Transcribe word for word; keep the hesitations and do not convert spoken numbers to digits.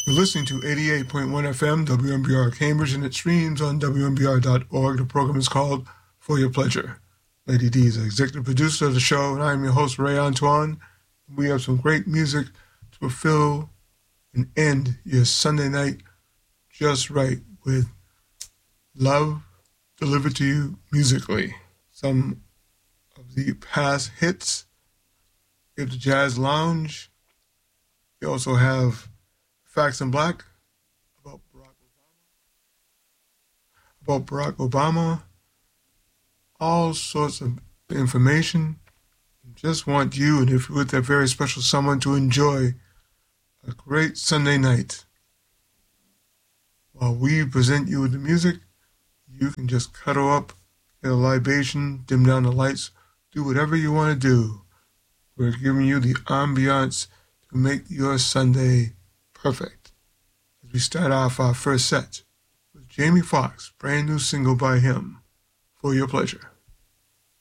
You're listening to eighty-eight point one F M, W M B R Cambridge, and it streams on W M B R dot org. The program is called For Your Pleasure. Lady D is the executive producer of the show, and I'm your host, Ray Antoine. We have some great music to fulfill and end your Sunday night just right with love delivered to you musically. Some of the past hits. We have the Jazz Lounge. We also have Facts in Black about Barack Obama. About Barack Obama. All sorts of information. Just want you, and if you're with that very special someone, to enjoy a great Sunday night. While we present you with the music, you can just cuddle up, get a libation, dim down the lights, do whatever you want to do. We're giving you the ambiance to make your Sunday perfect. As we start off our first set with Jamie Foxx, brand new single by him, For Your Pleasure.